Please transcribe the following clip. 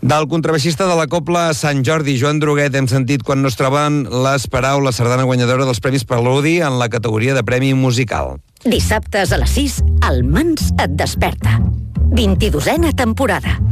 Del contrabaixista de la Cobla Sant Jordi, Joan Droguet, hem sentit Quan no es troben les paraules, sardana guanyadora dels Premis Preludi en la categoria de Premi Musical. Dissabtes a les 6, el Mans et desperta. 22a temporada.